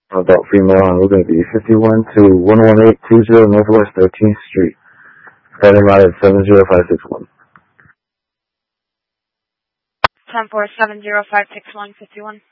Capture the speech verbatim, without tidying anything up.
Adult female, and we're going to be fifty-one to one one eight two zero Northwest thirteenth Street. Starting line at seven zero five six one. ten four seven zero five six one fifty-one.